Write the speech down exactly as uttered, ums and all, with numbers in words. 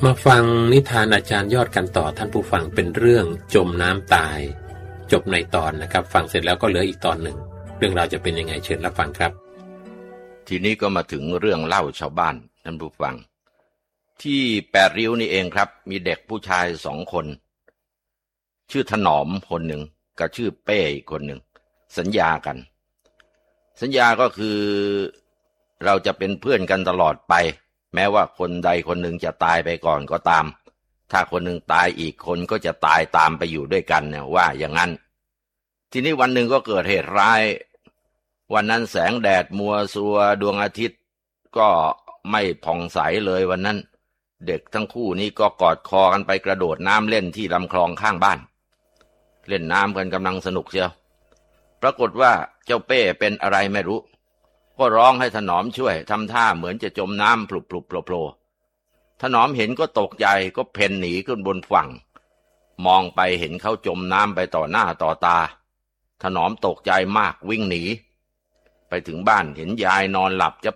มาฟังนิทานอาจารย์ยอดกันต่อท่านผู้ฟังเป็นเรื่องจมน้ำตายจบในตอนนะครับฟังเสร็จแล้วก็เหลืออีกตอนหนึ่งเรื่องราวจะเป็นยังไงเชิญรับฟังครับทีนี้ก็มาถึงเรื่องเล่าชาวบ้านท่านผู้ฟังที่แปดริ้วนี่เองครับมีเด็กผู้ชายสองคนชื่อถนอมคนหนึ่งกับชื่อเป้อีกคนหนึ่งสัญญากันสัญญาก็คือเราจะเป็นเพื่อนกันตลอดไปแม้ว่าคนใดคนหนึ่งจะตายไปก่อนก็ตามถ้าคนหนึ่งตายอีกคนก็จะตายตามไปอยู่ด้วยกันเนี่ยว่าอย่างนั้นทีนี้วันหนึ่งก็เกิดเหตุร้ายวันนั้นแสงแดดมัวซัวดวงอาทิตย์ก็ไม่ผ่องใสเลยวันนั้นเด็กทั้งคู่นี้ก็กอดคอกันไปกระโดดน้ำเล่นที่ลำคลองข้างบ้านเล่นน้ำกันกำลังสนุกเชียวปรากฏว่าเจ้าเป้เป็นอะไรไม่รู้ก็ร้องให้ถนอมช่วยทำท่าเหมือนจะจมน้ำพลุบพลุบโผล่ๆถนอมเห็นก็ตกใจก็เพ่นหนีขึ้นบนฝั่งมองไปเห็นเขาจมน้ำไปต่อหน้าต่อตาถนอมตกใจมากวิ่งหนีไปถึงบ้านเห็นยายนอนหลับจะ